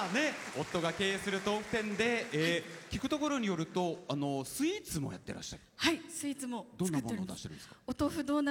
ね、夫が経営する豆腐店で、聞くところによるとスイーツもやってらっしゃる。 はい、スイーツもどんなものを作っております。 出してるんですか？ お豆腐ドーナ